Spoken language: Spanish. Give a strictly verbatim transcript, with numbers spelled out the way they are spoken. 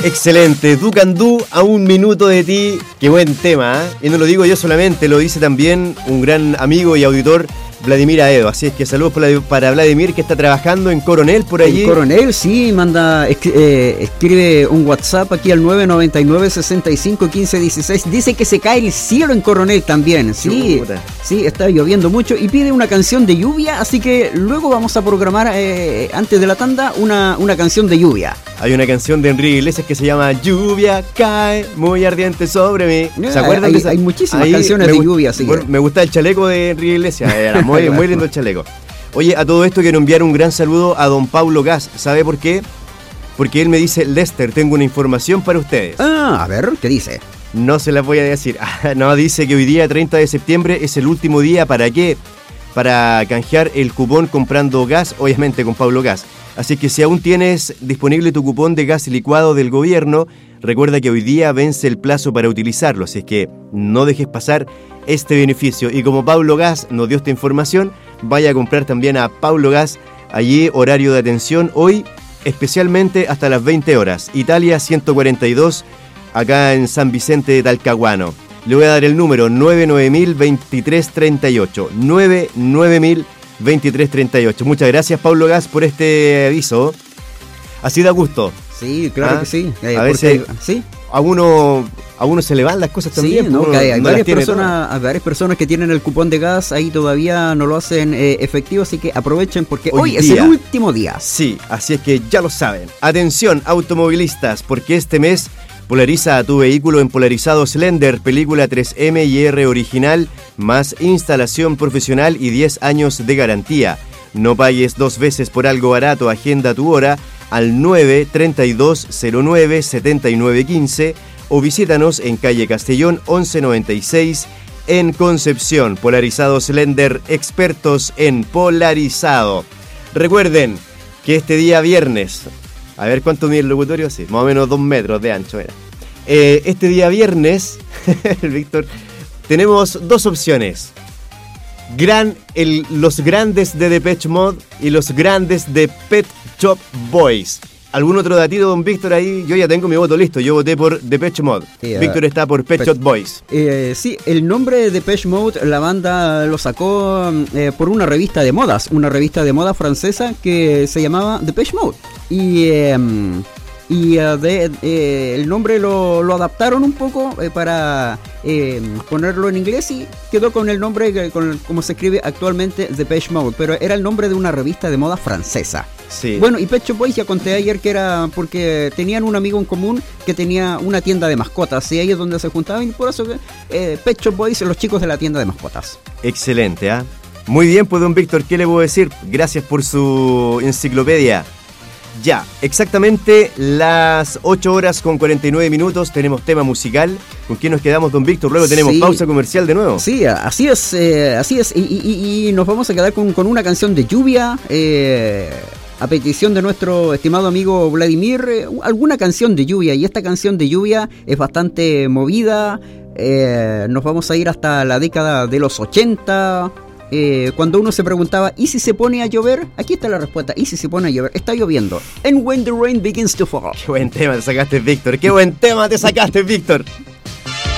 Excelente, Du Can Do, a un minuto de ti. Qué buen tema, ¿eh? Y no lo digo yo solamente, lo dice también un gran amigo y auditor, Vladimir Aedo. Así es que saludos para Vladimir, que está trabajando en Coronel por allí. En Coronel, sí, manda, eh, escribe un WhatsApp aquí al nueve noventa y nueve, sesenta y cinco, quince, dieciséis. Dice que se cae el cielo en Coronel también. Sí, Chuta. sí, está lloviendo mucho y pide una canción de lluvia. Así que luego vamos a programar, eh, antes de la tanda, una, una canción de lluvia. Hay una canción de Enrique Iglesias que se llama Lluvia cae muy ardiente sobre mí. ¿Se acuerdan hay, de esa? Hay muchísimas Ahí canciones de lluvia. Así bueno, que... Me gusta el chaleco de Enrique Iglesias. Era muy, muy lindo el chaleco. Oye, a todo esto quiero enviar un gran saludo a don Paulo Gas. ¿Sabe por qué? Porque él me dice: Lester, tengo una información para ustedes. Ah, a ver, ¿qué dice? No se las voy a decir. No, dice que hoy día, treinta de septiembre, es el último día. ¿Para qué? Para canjear el cupón comprando gas, obviamente con Paulo Gas. Así que si aún tienes disponible tu cupón de gas licuado del gobierno, recuerda que hoy día vence el plazo para utilizarlo. Así es que no dejes pasar este beneficio. Y como Paulo Gas nos dio esta información, vaya a comprar también a Paulo Gas. Allí horario de atención hoy, especialmente hasta las veinte horas. Italia ciento cuarenta y dos, acá en San Vicente de Talcahuano. Le voy a dar el número nueve nueve mil veintitrés treinta y ocho. nueve nueve mil veintitrés treinta y ocho. Muchas gracias, Paulo Gas, por este aviso. Así da gusto. Sí, claro ¿Ah? que sí. Eh, a veces ¿sí? a uno a uno se le van las cosas también. Sí, no, que hay, hay, no varias personas, hay varias personas que tienen el cupón de gas ahí todavía no lo hacen eh, efectivo, así que aprovechen porque hoy, hoy día, es el último día. Sí, así es que ya lo saben. Atención, automovilistas, porque este mes polariza a tu vehículo en Polarizado Slender, película tres eme y R original, más instalación profesional y diez años de garantía. No pagues dos veces por algo barato, agenda tu hora al nueve treinta y dos cero nueve setenta y nueve quince o visítanos en calle Castellón once noventa y seis en Concepción. Polarizado Slender, expertos en polarizado. Recuerden que este día viernes, a ver cuánto mide el locutorio, sí, más o menos dos metros de ancho era. Eh, este día viernes, el Víctor, tenemos dos opciones. Gran, el, los grandes de Depeche Mode y los grandes de Pet Shop Boys. ¿Algún otro datito, don Víctor, ahí? Yo ya tengo mi voto listo, yo voté por Depeche Mode. Sí, uh, Víctor está por Pet Shop Boys. Eh, sí, el nombre de Depeche Mode, la banda lo sacó eh, por una revista de modas, una revista de moda francesa que se llamaba Depeche Mode. Y... Eh, Y uh, de, eh, el nombre lo, lo adaptaron un poco eh, para eh, ponerlo en inglés y quedó con el nombre que, con, como se escribe actualmente, Depeche Mode, pero era el nombre de una revista de moda francesa. Sí. Bueno, y Pet Shop Boys ya conté ayer que era porque tenían un amigo en común que tenía una tienda de mascotas y ahí es donde se juntaban y por eso que eh, Pet Shop Boys, los chicos de la tienda de mascotas. Excelente, ¿ah? ¿eh? Muy bien, pues don Víctor, ¿qué le puedo decir? Gracias por su enciclopedia. Ya, exactamente las ocho horas con cuarenta y nueve minutos, tenemos tema musical. ¿Con quién nos quedamos, don Víctor? Luego tenemos sí. pausa comercial de nuevo. Sí, así es, eh, así es. Y, y, y nos vamos a quedar con, con una canción de lluvia, eh, a petición de nuestro estimado amigo Vladimir, eh, alguna canción de lluvia. Y esta canción de lluvia es bastante movida. Eh, nos vamos a ir hasta la década de los ochenta. Eh, cuando uno se preguntaba, ¿y si se pone a llover? Aquí está la respuesta, ¿y si se pone a llover? Está lloviendo. And when the rain begins to fall. Qué buen tema te sacaste, Víctor. Qué buen tema te sacaste, Víctor.